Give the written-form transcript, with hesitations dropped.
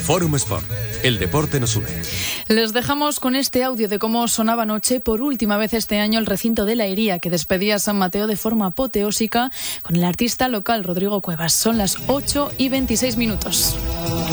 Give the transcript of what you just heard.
Fórum Sport. El deporte nos une. Les dejamos con este audio de cómo sonaba anoche por última vez este año el recinto de la Iría, que despedía a San Mateo de forma apoteósica con el artista local Rodrigo Cuevas. Son las 8:26.